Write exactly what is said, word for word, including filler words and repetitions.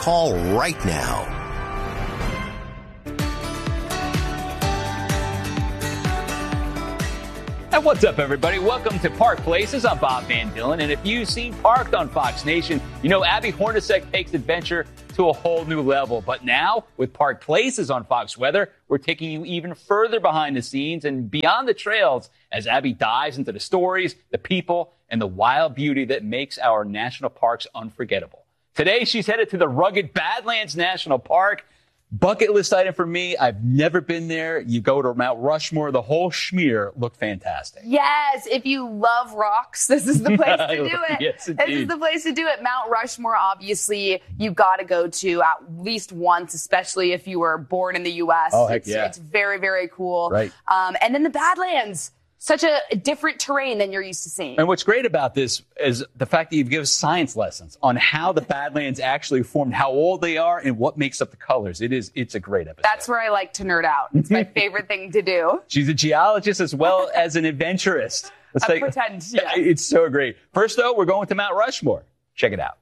Call right now. And what's up, everybody? Welcome to Park Places. I'm Bob Van Dillen. And if you've seen Parked on Fox Nation, you know Abby Hornacek takes adventure to a whole new level. But now, with Park Places on Fox Weather, we're taking you even further behind the scenes and beyond the trails as Abby dives into the stories, the people, and the wild beauty that makes our national parks unforgettable. Today, she's headed to the rugged Badlands National Park. Bucket list item for me. I've never been there. You go to Mount Rushmore. The whole schmear looked fantastic. Yes. If you love rocks, this is the place to do it. Yes, indeed. This is the place to do it. Mount Rushmore, obviously, you've got to go to at least once, especially if you were born in the U S. Oh, heck it's, yeah. It's very, very cool. Right. Um, and then the Badlands. Such a different terrain than you're used to seeing. And what's great about this is the fact that you give us science lessons on how the Badlands actually formed, how old they are, and what makes up the colors. It is, it's a great episode. That's where I like to nerd out. It's my favorite thing to do. She's a geologist as well as an adventurist. Let's I take, pretend, yeah. It's so great. First, though, we're going to Mount Rushmore. Check it out.